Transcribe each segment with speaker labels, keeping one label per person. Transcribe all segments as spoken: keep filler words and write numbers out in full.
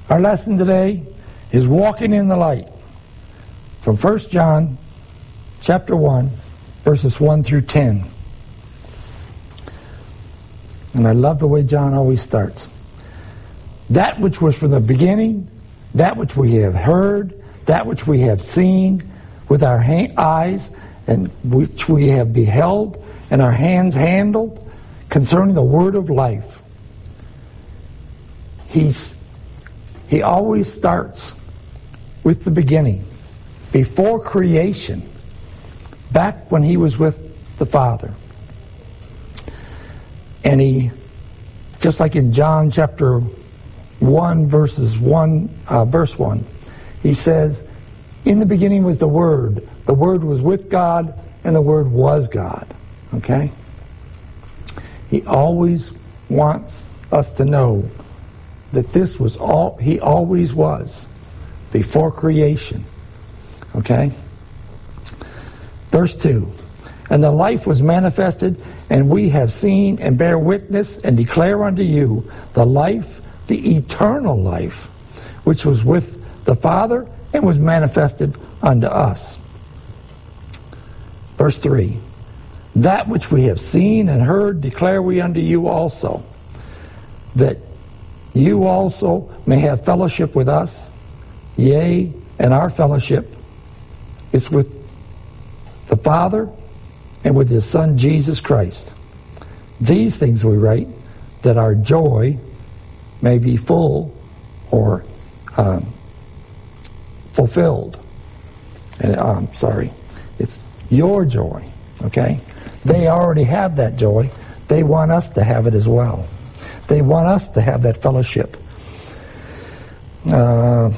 Speaker 1: Our lesson today is walking in the light from First John chapter one, verses one through ten. And I love the way John always starts. That which was from the beginning, that which we have heard, that which we have seen with our ha- eyes, and which we have beheld, and our hands handled, concerning the word of life. He's, he always starts with the beginning, before creation, back when he was with the Father. And he, just like in John chapter one, verses one, uh, verse one, he says, in the beginning was the Word. The Word was with God, and the Word was God. Okay? He always wants us to know that this was all, he always was, before creation. Okay? Verse two, and the life was manifested, and we have seen and bear witness and declare unto you the life, the eternal life, which was with the Father and was manifested unto us. Verse three, that which we have seen and heard declare we unto you also, that you also may have fellowship with us. Yea, and our fellowship is with the Father and with His Son Jesus Christ. These things we write, that our joy may be full or um, fulfilled. And I'm um, sorry, it's your joy. Okay, they already have that joy. They want us to have it as well. They want us to have that fellowship. Uh,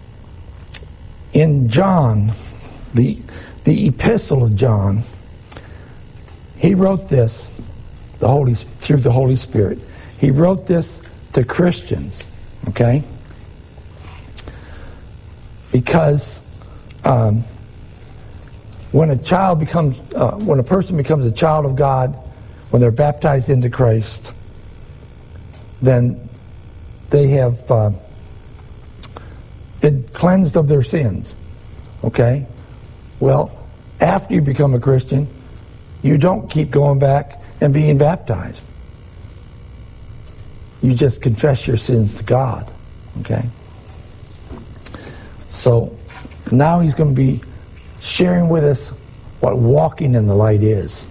Speaker 1: in John, the the epistle of John, he wrote this, the Holy through the Holy Spirit. He wrote this to Christians, okay? Because um, when a child becomes, uh, when a person becomes a child of God, when they're baptized into Christ, then they have uh, been cleansed of their sins, okay? Well, after you become a Christian, you don't keep going back and being baptized. You just confess your sins to God, okay? So now he's going to be sharing with us what walking in the light is.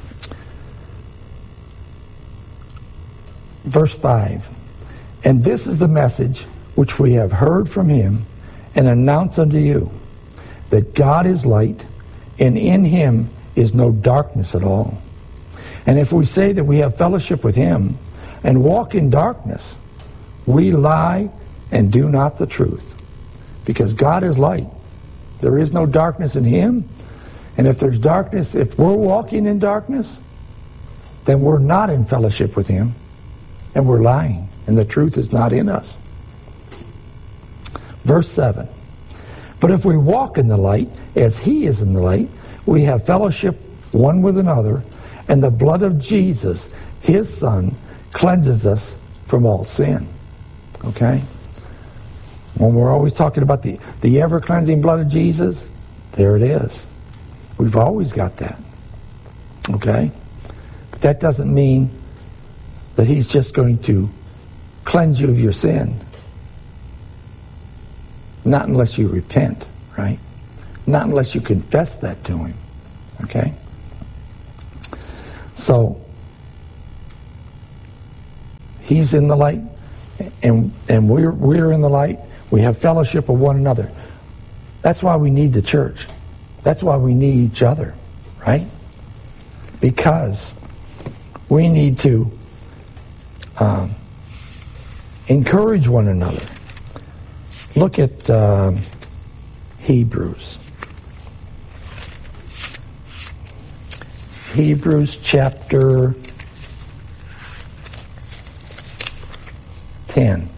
Speaker 1: Verse five, and this is the message which we have heard from him and announce unto you, that God is light, and in him is no darkness at all. And if we say that we have fellowship with him and walk in darkness, we lie and do not the truth. Because God is light. There is no darkness in him. And if there's darkness, if we're walking in darkness, then we're not in fellowship with him. And we're lying. And the truth is not in us. Verse seven. But if we walk in the light, as he is in the light, we have fellowship one with another, and the blood of Jesus, his Son, cleanses us from all sin. Okay? When we're always talking about the, the ever-cleansing blood of Jesus, there it is. We've always got that. Okay? But that doesn't mean that he's just going to cleanse you of your sin. Not unless you repent, right? Not unless you confess that to him. Okay? So, he's in the light, and and we're we're in the light. We have fellowship with one another. That's why we need the church. That's why we need each other, right? Because we need to um, encourage one another. Look at uh, Hebrews. Hebrews chapter ten.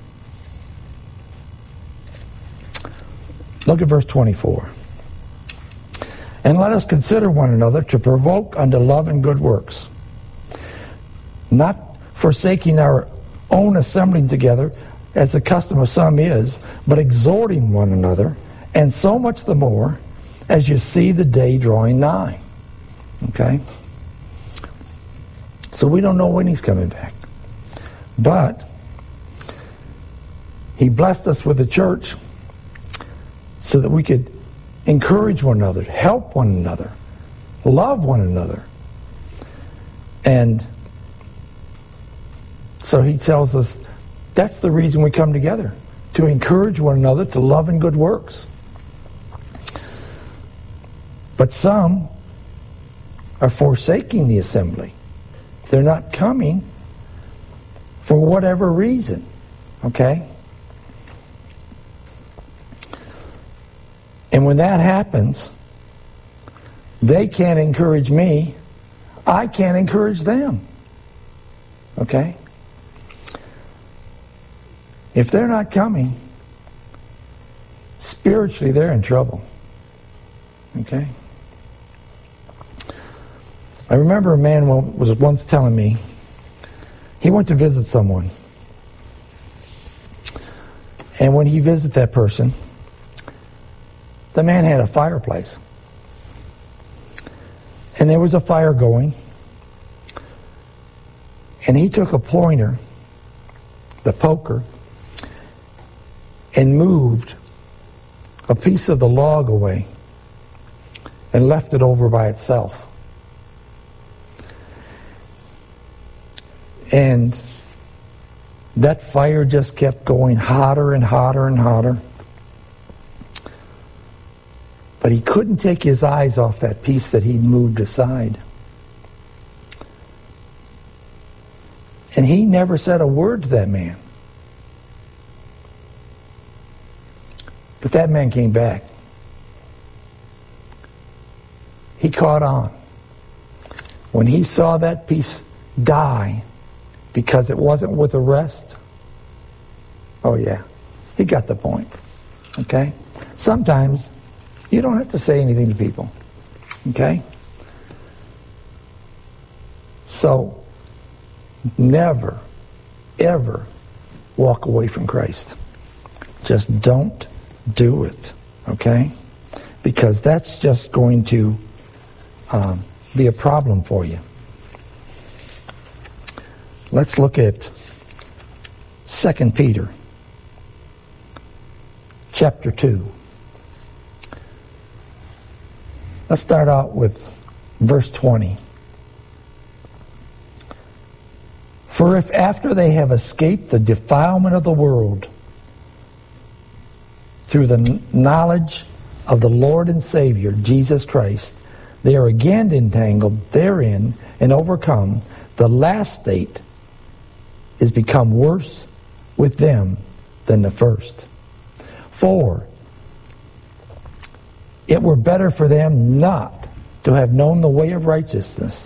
Speaker 1: Look at verse twenty-four. And let us consider one another to provoke unto love and good works, not forsaking our own assembling together, as the custom of some is, but exhorting one another, and so much the more as you see the day drawing nigh. Okay? So we don't know when he's coming back. But he blessed us with a church so that we could encourage one another, help one another, love one another. And so he tells us that's the reason we come together, to encourage one another to love and good works. But some are forsaking the assembly. They're not coming for whatever reason. Okay? And when that happens, they can't encourage me. I can't encourage them. Okay? If they're not coming, spiritually they're in trouble. Okay? I remember a man was once telling me he went to visit someone. And when he visited that person, the man had a fireplace. And there was a fire going. And he took a pointer, the poker, and moved a piece of the log away and left it over by itself. And that fire just kept going hotter and hotter and hotter. But he couldn't take his eyes off that piece that he'd moved aside. And he never said a word to that man. But that man came back. He caught on. When he saw that piece die because it wasn't with the rest, oh yeah, he got the point. Okay? Sometimes you don't have to say anything to people. Okay? So, never, ever walk away from Christ. Just don't do it. Okay? Because that's just going to um, be a problem for you. Let's look at Second Peter chapter two. Let's start out with verse twenty. For if after they have escaped the defilement of the world through the knowledge of the Lord and Savior, Jesus Christ, they are again entangled therein and overcome, the last state is become worse with them than the first. For it were better for them not to have known the way of righteousness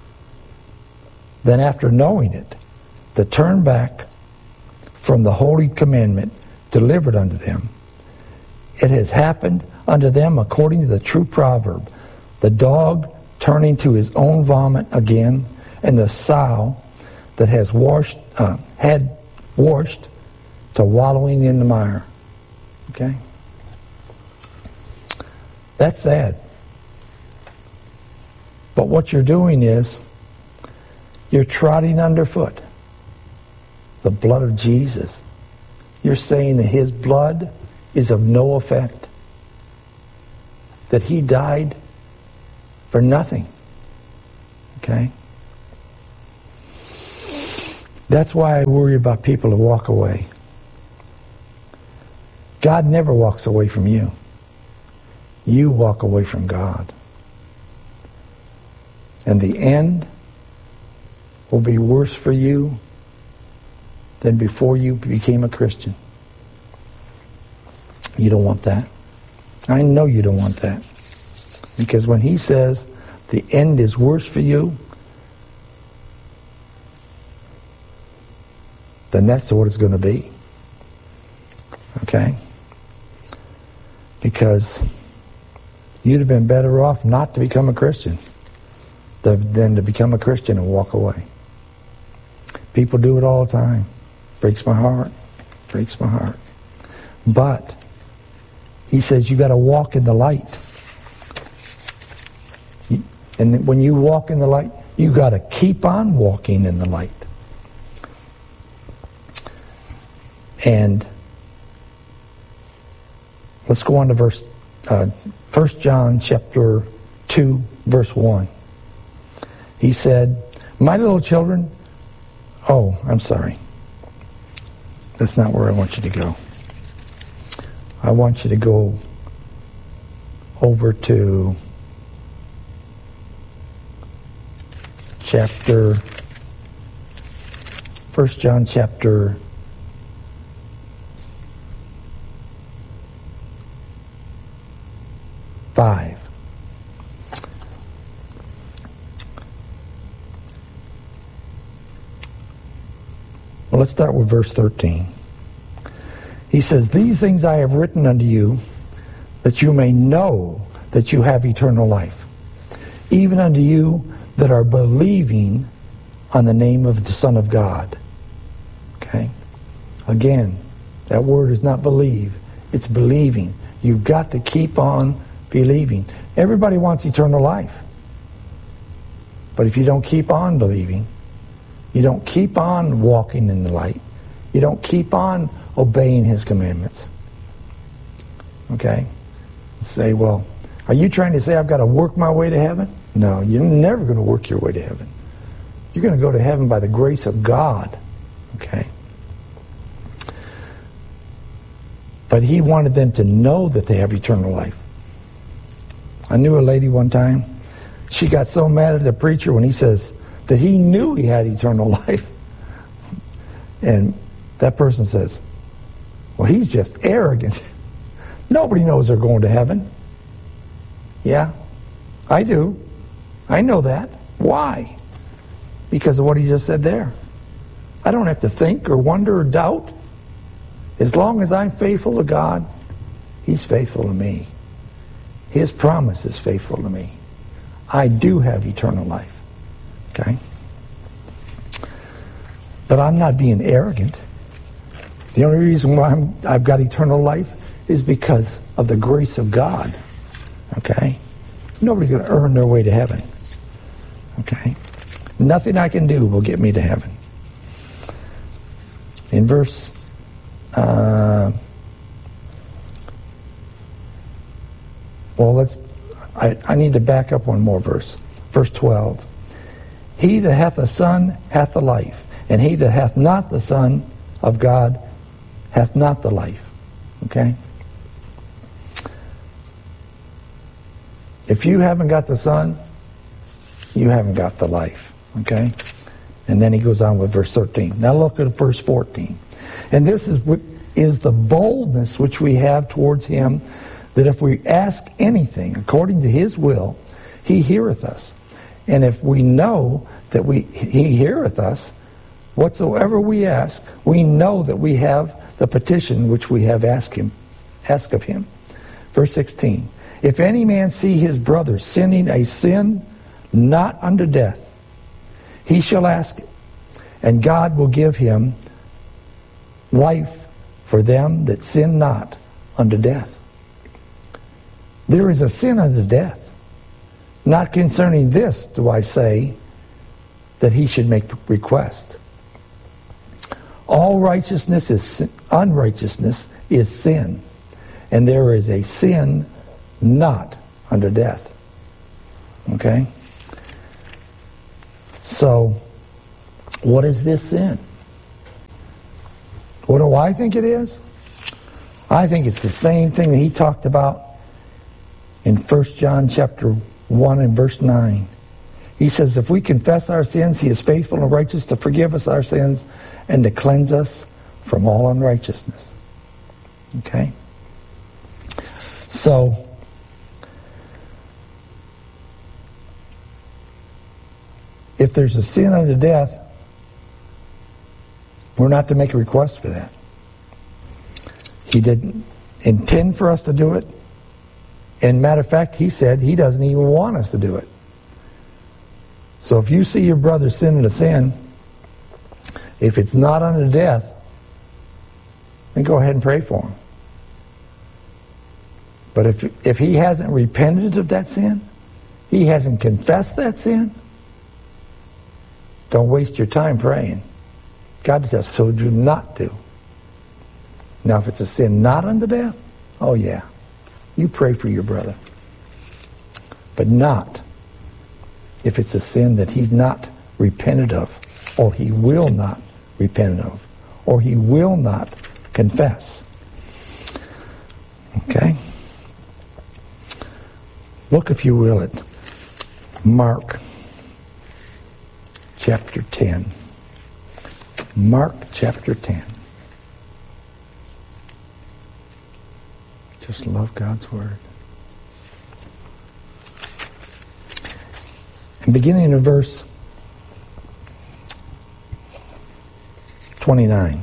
Speaker 1: than after knowing it, to turn back from the holy commandment delivered unto them. It has happened unto them according to the true proverb, the dog turning to his own vomit again, and the sow that has washed, uh, had washed to wallowing in the mire. Okay? That's sad. But what you're doing is you're trotting underfoot the blood of Jesus. You're saying that his blood is of no effect. That he died for nothing. Okay? That's why I worry about people who walk away. God never walks away from you. You walk away from God. And the end will be worse for you than before you became a Christian. You don't want that. I know you don't want that. Because when he says the end is worse for you, then that's what it's going to be. Okay? Because you'd have been better off not to become a Christian than to become a Christian and walk away. People do it all the time. Breaks my heart. Breaks my heart. But he says you got to walk in the light. And when you walk in the light, you got to keep on walking in the light. And let's go on to verse uh, First John chapter two, verse one. He said, "My little children," oh, I'm sorry. That's not where I want you to go. I want you to go over to chapter, First John chapter five. Well, let's start with verse thirteen. He says, "These things I have written unto you, that you may know that you have eternal life, even unto you that are believing on the name of the Son of God." Okay? Again, that word is not believe, it's believing. You've got to keep on believing. Everybody wants eternal life. But if you don't keep on believing, you don't keep on walking in the light, you don't keep on obeying His commandments. Okay? Say, well, are you trying to say I've got to work my way to heaven? No, you're never going to work your way to heaven. You're going to go to heaven by the grace of God. Okay? But He wanted them to know that they have eternal life. I knew a lady one time, she got so mad at the preacher when he says that he knew he had eternal life. And that person says, well, he's just arrogant. Nobody knows they're going to heaven. Yeah, I do. I know that. Why? Because of what he just said there. I don't have to think or wonder or doubt. As long as I'm faithful to God, He's faithful to me. His promise is faithful to me. I do have eternal life. Okay? But I'm not being arrogant. The only reason why I'm, I've got eternal life is because of the grace of God. Okay? Nobody's going to earn their way to heaven. Okay? Nothing I can do will get me to heaven. In verse uh, well, let's I, I need to back up one more verse. Verse twelve. He that hath a son hath the life, and he that hath not the Son of God hath not the life. Okay? If you haven't got the Son, you haven't got the life. Okay? And then he goes on with verse thirteen. Now look at verse fourteen. And this is what is the boldness which we have towards Him, that if we ask anything according to His will, He heareth us. And if we know that we He heareth us, whatsoever we ask, we know that we have the petition which we have asked Him, asked of Him. Verse sixteen. If any man see his brother sinning a sin not unto death, he shall ask it, and God will give him life for them that sin not unto death. There is a sin unto death. Not concerning this do I say that he should make request. All righteousness is sin, unrighteousness is sin, and there is a sin not unto death. Okay? So, what is this sin? What do I think it is? I think it's the same thing that he talked about in First John chapter one and verse nine. He says, if we confess our sins, He is faithful and righteous to forgive us our sins and to cleanse us from all unrighteousness. Okay? So, if there's a sin unto death, we're not to make a request for that. He didn't intend for us to do it. And matter of fact, He said He doesn't even want us to do it. So if you see your brother sinning a sin, if it's not unto death, then go ahead and pray for him. But if, if he hasn't repented of that sin, he hasn't confessed that sin, don't waste your time praying. God has told you not to. Now, if it's a sin not unto death, oh yeah, you pray for your brother. But not if it's a sin that he's not repented of, or he will not repent of, or he will not confess. Okay? Look, if you will, at Mark chapter ten. Mark chapter ten. Just love God's Word. And beginning in verse twenty-nine.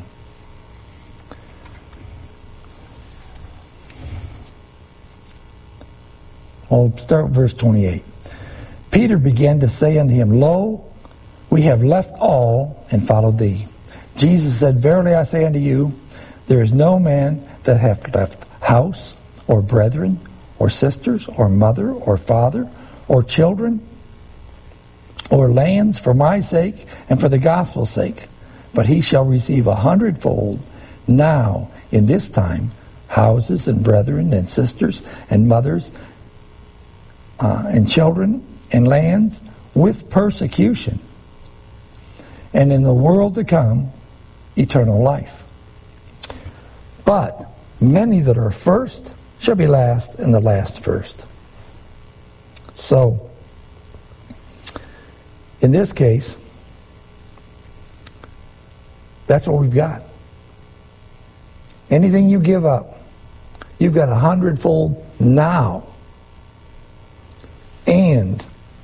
Speaker 1: I'll start with verse twenty-eight. Peter began to say unto him, Lo, we have left all and followed thee. Jesus said, Verily I say unto you, there is no man that hath left house, or brethren, or sisters, or mother, or father, or children, or lands for my sake and for the gospel's sake, but he shall receive a hundredfold now in this time houses and brethren and sisters and mothers uh, and children and lands with persecution, and in the world to come eternal life. But many that are first shall be last, and the last first. So, in this case, that's what we've got. Anything you give up, you've got a hundredfold now. And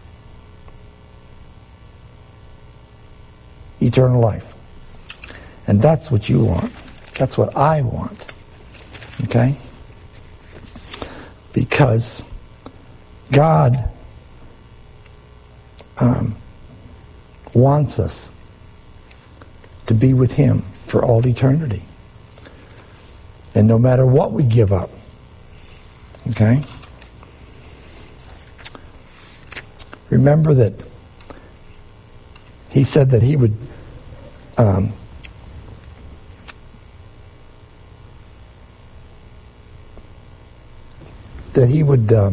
Speaker 1: eternal life. And that's what you want. That's what I want. Okay? Because God um, wants us to be with Him for all eternity. And no matter what we give up, okay? Remember that He said that He would um, that He would uh,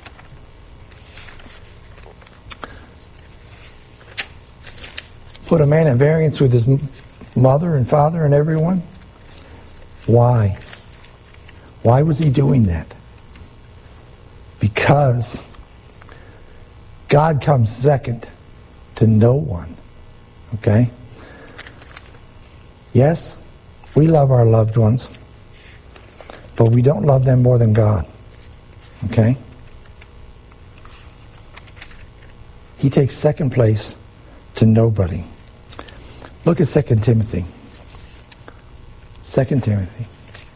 Speaker 1: put a man at variance with his mother and father and everyone. Why? Why was He doing that? Because God comes second to no one. Okay? Yes, we love our loved ones, but we don't love them more than God. Okay? He takes second place to nobody. Look at Second Timothy. Second Timothy.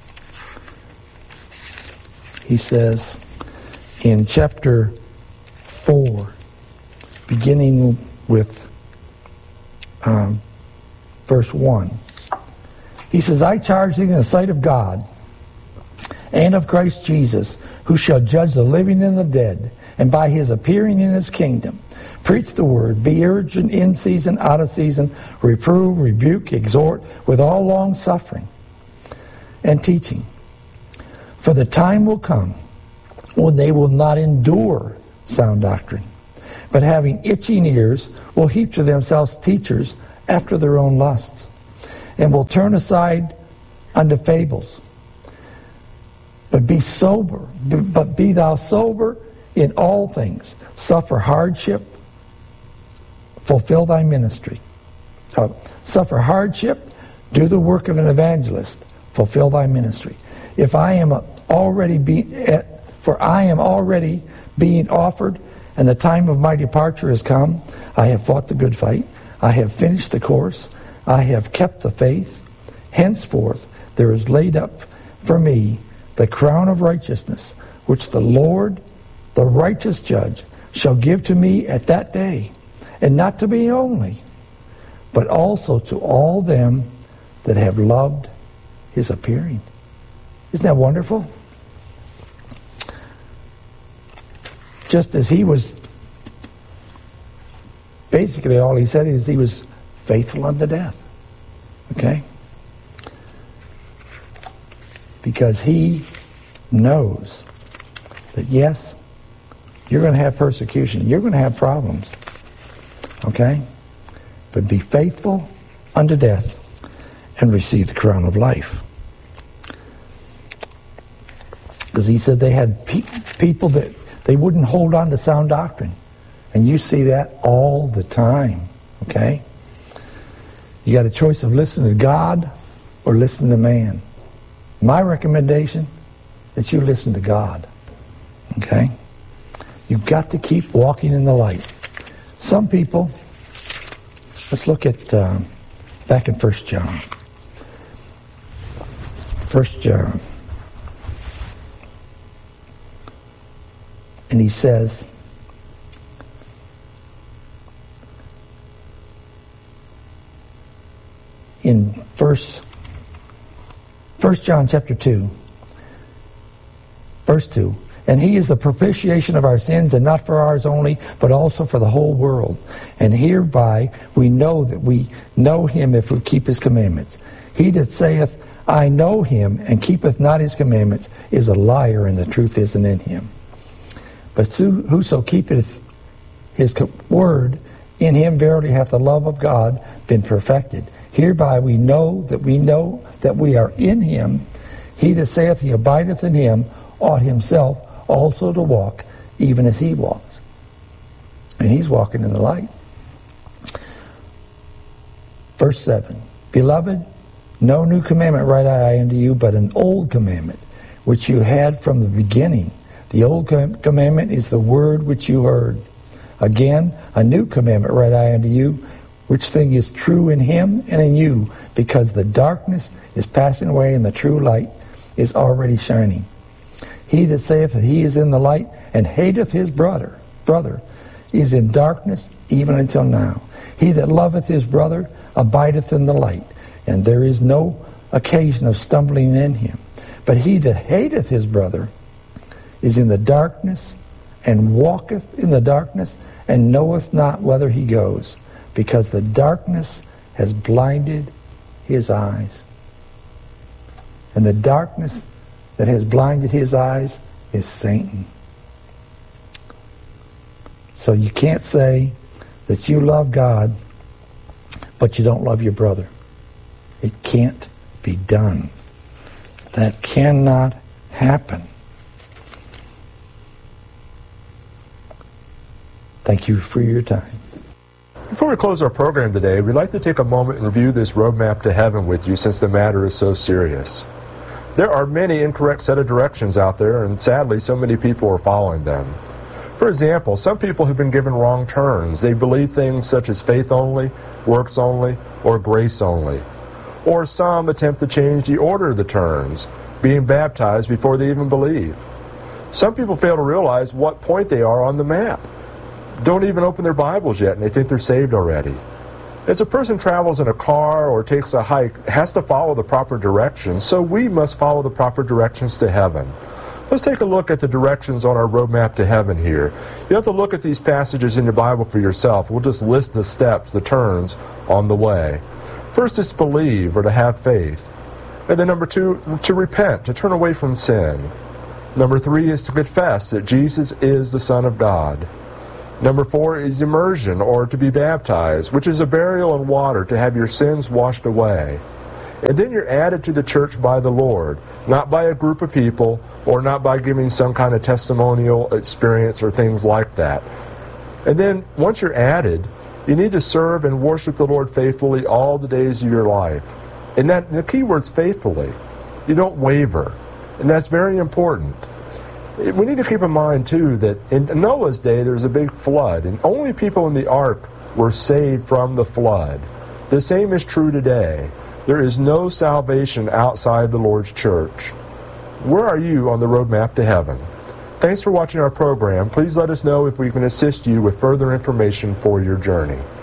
Speaker 1: He says in chapter four, beginning with um, verse one, he says, I charge thee in the sight of God and of Christ Jesus, who shall judge the living and the dead, and by His appearing in His kingdom, preach the word, be urgent in season, out of season, reprove, rebuke, exhort, with all long suffering and teaching. For the time will come when they will not endure sound doctrine, but having itching ears will heap to themselves teachers after their own lusts, and will turn aside unto fables. But be sober, but be thou sober in all things, suffer hardship, fulfill thy ministry. Uh, suffer hardship, do the work of an evangelist, fulfill thy ministry. If I am already be, for I am already being offered, and the time of my departure has come. I have fought the good fight. I have finished the course. I have kept the faith. Henceforth there is laid up for me the crown of righteousness, which the Lord, the righteous judge, shall give to me at that day, and not to me only, but also to all them that have loved his appearing. Isn't that wonderful? Just as he was, basically all he said is he was faithful unto death. Okay? Because he knows that yes, you're going to have persecution. You're going to have problems. Okay? But be faithful unto death and receive the crown of life. Because he said they had pe- people that they wouldn't hold on to sound doctrine. And you see that all the time. Okay? You got a choice of listening to God or listening to man. My recommendation is you listen to God. Okay? You've got to keep walking in the light. Some people, let's look at uh, back in First John. First John. And he says, in verse, First John chapter two, verse two, and he is the propitiation of our sins, and not for ours only, but also for the whole world. And hereby we know that we know him if we keep his commandments. He that saith, I know him, and keepeth not his commandments, is a liar, and the truth isn't in him. But whoso keepeth his word, in him verily hath the love of God been perfected. Hereby we know that we know that we are in him. He that saith he abideth in him ought himself also to walk even as he walks. And he's walking in the light. Verse seven. Beloved, no new commandment write I unto you, but an old commandment, which you had from the beginning. The old commandment is the word which you heard. Again, a new commandment write I unto you, which thing is true in him and in you, because the darkness is passing away and the true light is already shining. He that saith that he is in the light and hateth his brother, brother, is in darkness even until now. He that loveth his brother abideth in the light, and there is no occasion of stumbling in him. But he that hateth his brother is in the darkness, and walketh in the darkness, and knoweth not whither he goes, because the darkness has blinded his eyes. And the darkness that has blinded his eyes is Satan. So you can't say that you love God, but you don't love your brother. It can't be done. That cannot happen. Thank you for your time.
Speaker 2: Before we close our program today, we'd like to take a moment and review this roadmap to heaven with you, since the matter is so serious. There are many incorrect set of directions out there, and sadly so many people are following them. For example, some people have been given wrong turns. They believe things such as faith only, works only, or grace only. Or some attempt to change the order of the turns, being baptized before they even believe. Some people fail to realize what point they are on the map. Don't even open their Bibles yet, and they think they're saved already. As a person travels in a car or takes a hike, it has to follow the proper directions, so we must follow the proper directions to heaven. Let's take a look at the directions on our roadmap to heaven here. You have to look at these passages in your Bible for yourself. We'll just list the steps, the turns on the way. First is to believe or to have faith. And then number two, to repent, to turn away from sin. Number three is to confess that Jesus is the Son of God. Number four is immersion, or to be baptized, which is a burial in water to have your sins washed away. And then you're added to the church by the Lord, not by a group of people, or not by giving some kind of testimonial experience or things like that. And then once you're added, you need to serve and worship the Lord faithfully all the days of your life. And that the key word's faithfully. You don't waver. And that's very important. We need to keep in mind, too, that in Noah's day there was a big flood, and only people in the ark were saved from the flood. The same is true today. There is no salvation outside the Lord's church. Where are you on the roadmap to heaven? Thanks for watching our program. Please let us know if we can assist you with further information for your journey.